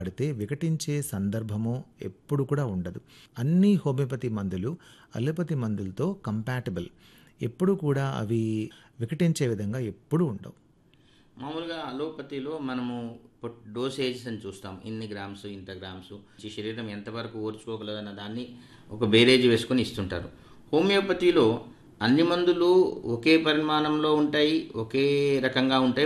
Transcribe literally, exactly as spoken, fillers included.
పడితే వికటించే సందర్భము ఎప్పుడు కూడా ఉండదు. అన్ని హోమియోపతి మందులు అలోపతి మందులతో కంపాటబుల్. ఎప్పుడు కూడా అవి వికటించే విధంగా ఎప్పుడూ ఉండవు. మామూలుగా అలోపతిలో మనము పొట్- డోసేజెస్ అని చూస్తాం. ఇన్ని గ్రామ్స్ ఇంత గ్రామ్స్ ఈ శరీరం ఎంతవరకు ఓర్చుకోగలదన్న దాన్ని ఒక బేరేజ్ వేసుకొని ఇస్తుంటారు. హోమియోపతిలో అన్ని మందులు ఒకే పరిమాణంలో ఉంటాయి, ఒకే రకంగా ఉంటాయి.